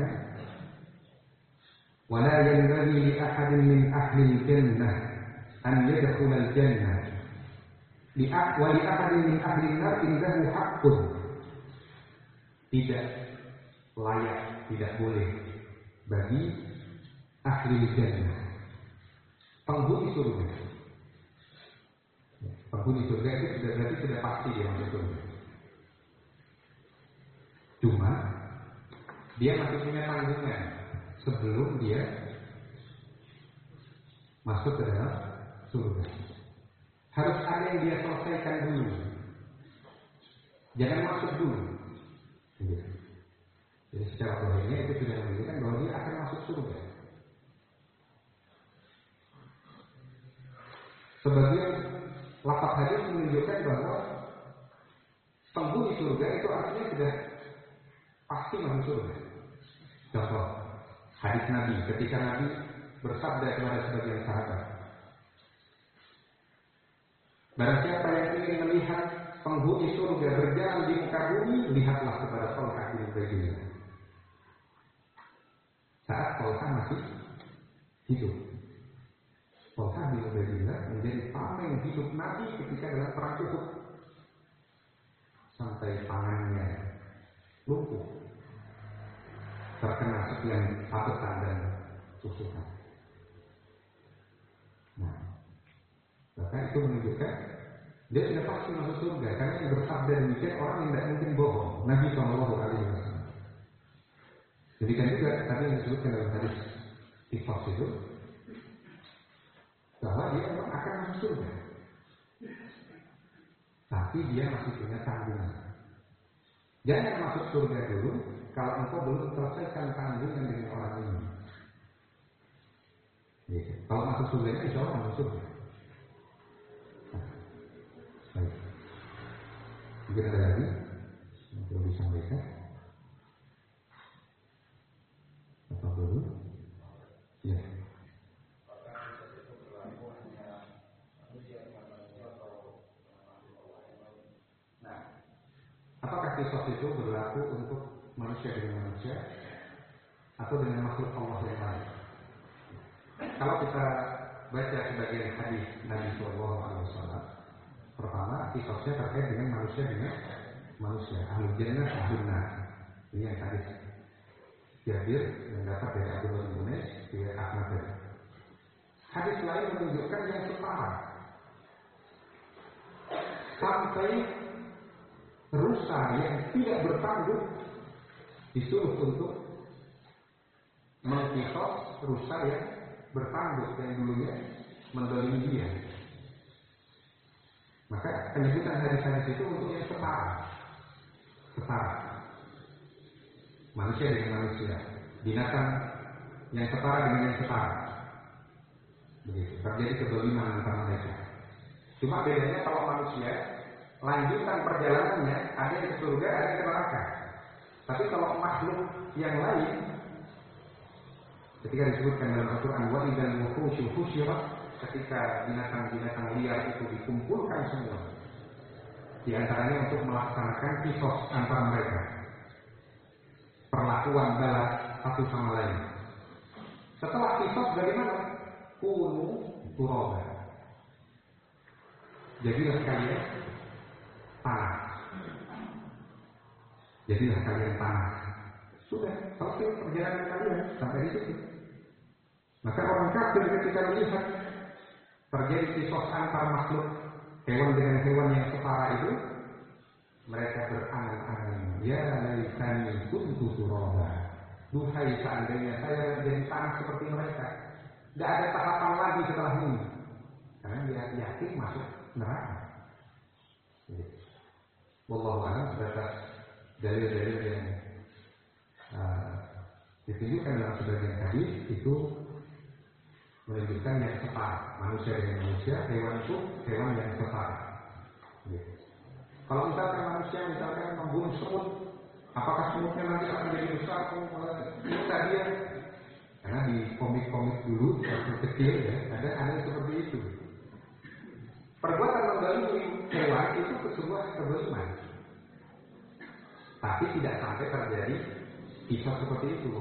ولا ينبغي لأحد من أهل الجنة أن يدخل الجنة ولأحد من أهل النار عنده حق. Tidak layak, tidak boleh bagi ahli jannah, penghuni surga. Penghuni surga itu berarti sudah pasti dia masuk surga. Cuma dia masih punya tanggungan sebelum dia masuk ke dalam surga. Harus ada yang dia selesaikan dulu. Jangan masuk dulu. Jadi secara zahirnya itu sudah menunjukkan bahwa dia akan masuk surga. Sebagian lafaz hadis menunjukkan bahwa penghuni surga itu artinya sudah pasti masuk surga. Contoh hadis Nabi ketika Nabi bersabda kepada sebagian sahabat, barang siapa yang ingin melihat penghuni surga berjalan di muka bumi, lihatlah kepada Talha bin Ubaidillah. Saat Talha masih hidup, Talha bin Ubaidillah menjadi tameng hidup Nabi ketika dalam perang Uhud, sampai tangannya lumpuh terkena sekian sabetan dan tusukan. Nah, maka itu menunjukkan dia sudah pasti masuk surga, karena yang bersabda demikian orang yang tidak mungkin bohong. Nabi Shallallahu Alaihi Wasallam. Demikian juga tadi yang disebutkan dalam hadis Tifas itu, bahwa dia memang akan masuk surga, tapi dia masih punya tanggungan. Jangan masuk surga dulu kalau engkau belum selesaikan tanggungan dengan orang ini. Gitu. Kalau masuk surga, insya Allah masuk surga. Baik. Mungkin ada lagi yang perlu disampaikan? Apa dulu? Ya. Nah, apakah kisos itu berlaku untuk manusia dengan manusia atau dengan makhluk Allah yang lain? Kalau kita baca sebagian hadis Nabi Shallallahu Alaihi Wasallam, pertama, kisahnya terkait dengan manusia ahlul jannah, ahlul nar. Ini yang hadis Jabir yang dapat dari Abdullah bin Unais dari Ahmad. Hadis lain menunjukkan yang setara, sampai rusa yang tidak bertanggung disuruh untuk mengkisos rusa yang bertanggung yang dulunya mendolimi dia. Maka penyebutan hadis-hadis itu untuk yang setara, manusia dengan manusia, binatang yang setara dengan yang setara. Begitu, terjadi kedoliman antara mereka. Cuma bedanya kalau manusia, lanjutan perjalanannya ada yang ke surga, ada yang ke neraka. Tapi kalau makhluk yang lain, ketika disebutkan dalam Al-Quran, wa idzal wuhusyu husyirat, ketika binatang-binatang liar itu dikumpulkan semua, di antaranya untuk melaksanakan kisos antara mereka, perlakuan balas satu sama lain. Setelah kisos bagaimana? Kunu turaba, jadilah kalian tanah. Jadilah kalian tanah. Sudah selesai perjalanan kalian sampai di situ. Maka orang kafir ketika melihat terjadi kisos antar makhluk hewan dengan hewan yang setara itu, mereka berangan-angan, ya laitani kuntu turaba, duhai seandainya saya menjadi tanah seperti mereka. Tidak ada tahapan lagi setelah ini, karena dia yakin masuk neraka. Wallahu a'lam. Sebatas dalil-dalil yang ditunjukkan dalam sebagian hadis itu menunjukkan yang setara, manusia dengan manusia, hewan itu hewan yang setara. Gitu. Kalau misalkan manusia membunuh semut, apakah semutnya nanti akan jadi besar kita dia? Karena di komik-komik dulu waktu kecil ya, ada yang seperti itu. Perbuatan mendolimi hewan itu sebuah kezaliman, tapi tidak sampai terjadi kisah seperti itu.